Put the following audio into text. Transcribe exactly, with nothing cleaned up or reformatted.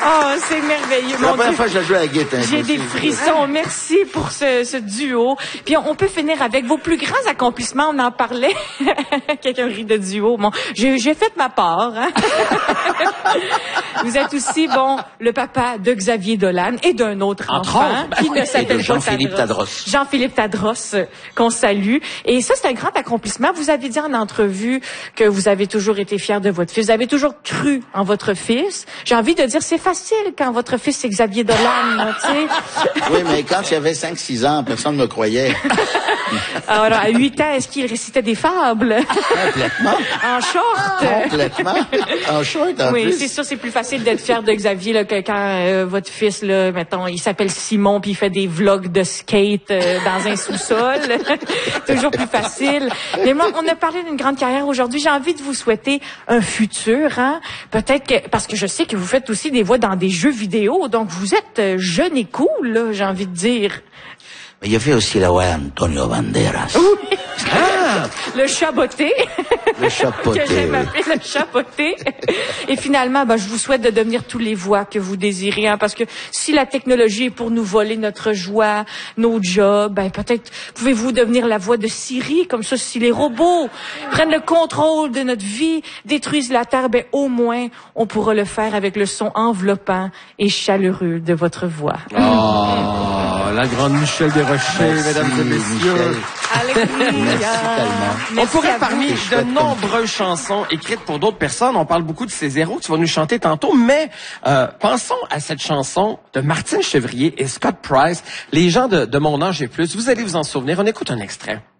Oh, c'est merveilleux. C'est la première fois que je joue à la guitare. J'ai des frissons. Merci pour ce, ce duo. Puis on, on peut finir avec vos plus grands accomplissements. On en parlait. Quelqu'un rit de duo. Bon, j'ai, j'ai fait ma part. Hein? Vous êtes aussi, bon, le papa de Xavier Dolan et d'un autre Entre enfant autres. qui ne s'appelle pas Jean-Philippe Tadros. Jean-Philippe Tadros, euh, qu'on salue. Et ça, c'est un grand accomplissement. Vous avez dit en entrevue que vous avez toujours été fier de votre fils. Vous avez toujours cru en votre fils. J'ai envie de dire, c'est facile quand votre fils c'est Xavier Dolan, tu sais. Oui, mais quand il avait cinq six ans, personne ne me croyait. Alors, à huit ans, est-ce qu'il récitait des fables? Complètement. En short? Complètement. En short, en Oui, plus. c'est sûr, c'est plus facile d'être fier de Xavier là, que quand euh, votre fils, là, mettons, il s'appelle Simon puis il fait des vlogs de skate euh, dans un sous-sol. Toujours plus facile. Mais moi, on a parlé d'une grande carrière aujourd'hui. J'ai envie de vous souhaiter un futur, hein. Peut-être que, parce que je sais que vous faites aussi des voix dans des jeux vidéo, donc vous êtes euh, jeune et cool, là, j'ai envie de dire. Mais il a fait aussi la voix Antonio Banderas. Oui. Ah! Le chaboté. Le chapeauté. Que j'aime oui. appeler le chapeauté. Et finalement, ben, je vous souhaite de devenir tous les voix que vous désirez, hein, parce que si la technologie est pour nous voler notre joie, nos jobs, ben, peut-être pouvez-vous devenir la voix de Siri, comme ça, si les robots prennent le contrôle de notre vie, détruisent la Terre, ben, au moins, on pourra le faire avec le son enveloppant et chaleureux de votre voix. Oh, la grande Michel Desrochers, Merci, mesdames et messieurs. Michel. Alléluia. tellement. On Merci pourrait à vous. parmi C'est de chouette, nombreuses chansons écrites pour d'autres personnes. On parle beaucoup de ces héros que tu vas nous chanter tantôt, mais euh, pensons à cette chanson de Martine Chevrier et Scott Price. Les gens de, de mon âge et plus, vous allez vous en souvenir. On écoute un extrait.